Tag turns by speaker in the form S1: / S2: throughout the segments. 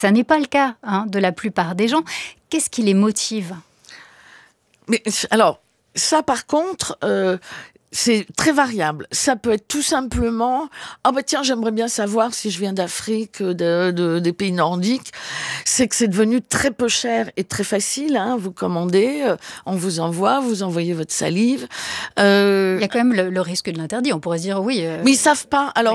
S1: Ça n'est pas le cas de la plupart des gens. Qu'est-ce qui les motive ?
S2: Mais alors, ça par contre, c'est très variable. Ça peut être tout simplement, ah bah tiens, j'aimerais bien savoir si je viens d'Afrique, des pays nordiques. C'est que c'est devenu très peu cher et très facile. Vous commandez, on vous envoie, vous envoyez votre salive.
S1: Il y a quand même le risque de l'interdit. On pourrait se dire oui.
S2: Mais ils savent pas. Alors,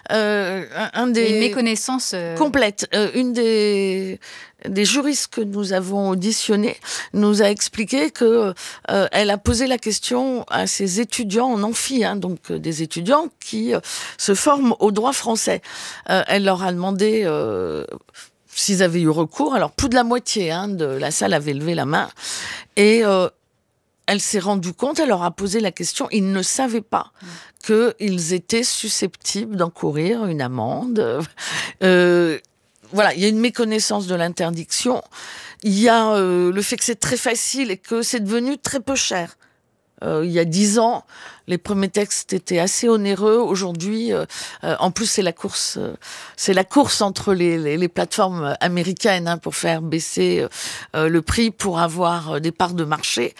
S1: une méconnaissance
S2: complète. Une des juristes que nous avons auditionnés nous a expliqué que elle a posé la question à ses étudiants en amphi, donc des étudiants qui se forment au droit français. Elle leur a demandé s'ils avaient eu recours. Alors plus de la moitié de la salle avait levé la main et elle s'est rendue compte, elle leur a posé la question, ils ne savaient pas qu'ils étaient susceptibles d'encourir une amende. Voilà, il y a une méconnaissance de l'interdiction. Il y a le fait que c'est très facile et que c'est devenu très peu cher. Il y a 10 ans, les premiers textes étaient assez onéreux. Aujourd'hui, en plus, c'est la course entre les plateformes américaines pour faire baisser le prix pour avoir des parts de marché.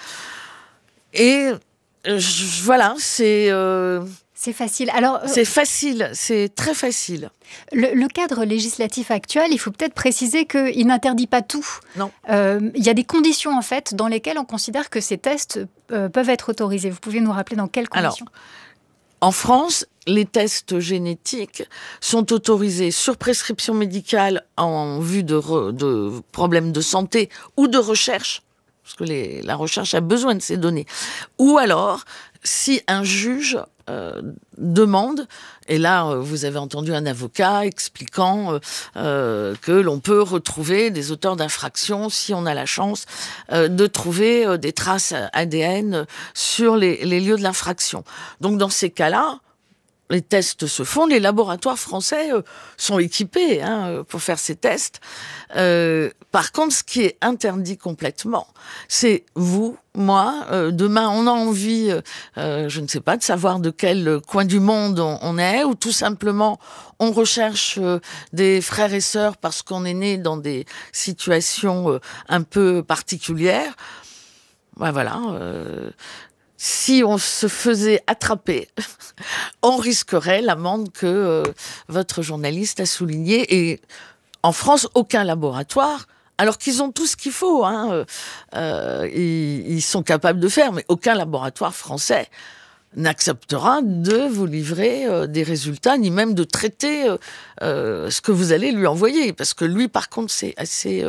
S2: Et voilà, c'est
S1: facile. Alors,
S2: c'est facile, c'est très facile.
S1: Le cadre législatif actuel, il faut peut-être préciser qu'il n'interdit pas tout.
S2: Non.
S1: Il y a des conditions, en fait, dans lesquelles on considère que ces tests peuvent être autorisés. Vous pouvez nous rappeler dans quelles conditions ?
S2: Alors, en France, les tests génétiques sont autorisés sur prescription médicale en vue de problèmes de santé ou de recherche, parce que la recherche a besoin de ces données. Ou alors, si un juge demande, et là vous avez entendu un avocat expliquant que l'on peut retrouver des auteurs d'infractions si on a la chance de trouver des traces ADN sur les lieux de l'infraction. Donc dans ces cas-là, les tests se font, les laboratoires français sont équipés pour faire ces tests. Par contre, ce qui est interdit complètement, c'est vous, moi, demain on a envie, je ne sais pas, de savoir de quel coin du monde on est, ou tout simplement on recherche des frères et sœurs parce qu'on est né dans des situations un peu particulières. Ouais, voilà. Si on se faisait attraper, on risquerait l'amende que votre journaliste a soulignée. Et en France, aucun laboratoire, alors qu'ils ont tout ce qu'il faut, ils sont capables de faire, mais aucun laboratoire français n'acceptera de vous livrer des résultats, ni même de traiter ce que vous allez lui envoyer. Parce que lui, par contre, c'est assez...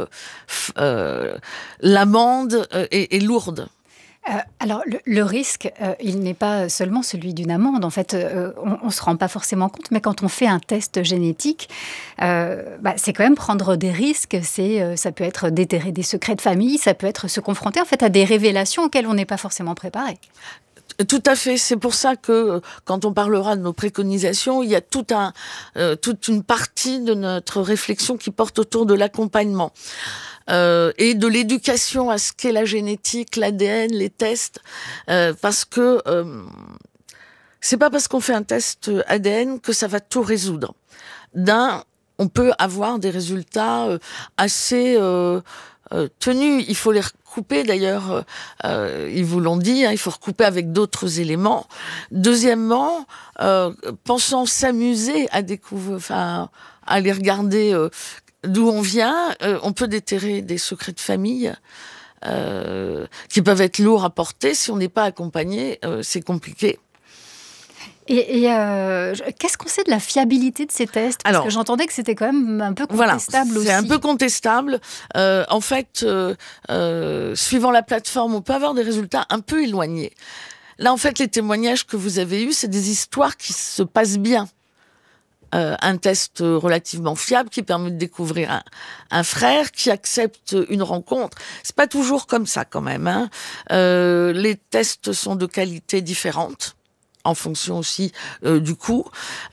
S2: l'amende est lourde.
S1: Alors, le risque, il n'est pas seulement celui d'une amende. En fait, on ne se rend pas forcément compte, mais quand on fait un test génétique, c'est quand même prendre des risques. Ça peut être déterrer des secrets de famille, ça peut être se confronter en fait à des révélations auxquelles on n'est pas forcément préparé.
S2: Tout à fait. C'est pour ça que quand on parlera de nos préconisations, il y a toute une partie de notre réflexion qui porte autour de l'accompagnement. Et de l'éducation à ce qu'est la génétique, l'ADN, les tests, parce que c'est pas parce qu'on fait un test ADN que ça va tout résoudre. On peut avoir des résultats assez tenus. Il faut les recouper, d'ailleurs, ils vous l'ont dit, il faut recouper avec d'autres éléments. Deuxièmement, pensant s'amuser à découvrir, à les regarder d'où on vient, on peut déterrer des secrets de famille qui peuvent être lourds à porter. Si on n'est pas accompagné, c'est compliqué.
S1: Et qu'est-ce qu'on sait de la fiabilité de ces tests ? Parce que j'entendais que c'était quand même un peu contestable aussi.
S2: C'est un peu contestable. En fait, suivant la plateforme, on peut avoir des résultats un peu éloignés. Là, en fait, les témoignages que vous avez eus, c'est des histoires qui se passent bien. Un test relativement fiable qui permet de découvrir un frère qui accepte une rencontre. C'est pas toujours comme ça quand même. Les tests sont de qualité différente. en fonction aussi du coût.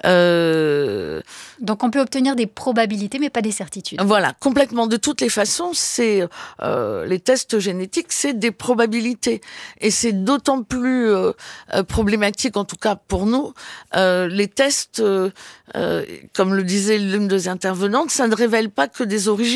S1: Donc on peut obtenir des probabilités, mais pas des certitudes.
S2: Voilà, complètement. De toutes les façons, c'est les tests génétiques, c'est des probabilités, et c'est d'autant plus problématique, en tout cas pour nous. Les tests, comme le disait l'une des intervenantes, ça ne révèle pas que des origines.